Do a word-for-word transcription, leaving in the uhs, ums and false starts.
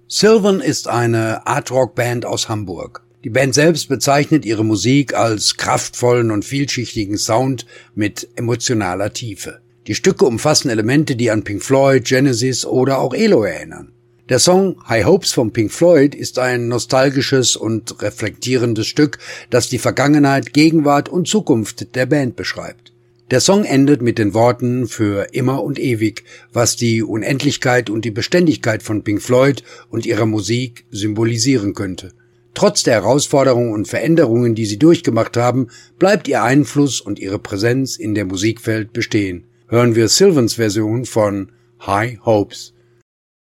Sylvan ist eine Art-Rock-Band aus Hamburg. Die Band selbst bezeichnet ihre Musik als kraftvollen und vielschichtigen Sound mit emotionaler Tiefe. Die Stücke umfassen Elemente, die an Pink Floyd, Genesis oder auch Elo erinnern. Der Song High Hopes von Pink Floyd ist ein nostalgisches und reflektierendes Stück, das die Vergangenheit, Gegenwart und Zukunft der Band beschreibt. Der Song endet mit den Worten für immer und ewig, was die Unendlichkeit und die Beständigkeit von Pink Floyd und ihrer Musik symbolisieren könnte. Trotz der Herausforderungen und Veränderungen, die sie durchgemacht haben, bleibt ihr Einfluss und ihre Präsenz in der Musikwelt bestehen. Hören wir Sylvans Version von High Hopes.